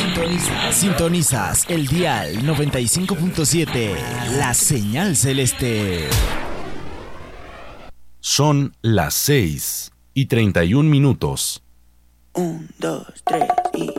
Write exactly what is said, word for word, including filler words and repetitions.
Sintonizas, sintonizas el dial noventa y cinco punto siete, la señal celeste. Son las seis y treinta y un minutos. Un, dos, tres y...